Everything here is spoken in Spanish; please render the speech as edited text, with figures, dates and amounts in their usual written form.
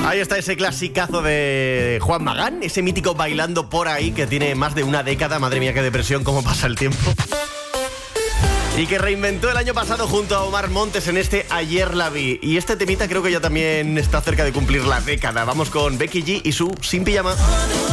Ahí está ese clasicazo de Juan Magán, ese mítico Bailando por ahí que tiene más de una década. Madre mía, qué depresión, cómo pasa el tiempo. Y que reinventó el año pasado junto a Omar Montes en este Ayer la vi. Y este temita creo que ya también está cerca de cumplir la década. Vamos con Becky G y su Sin Pijama.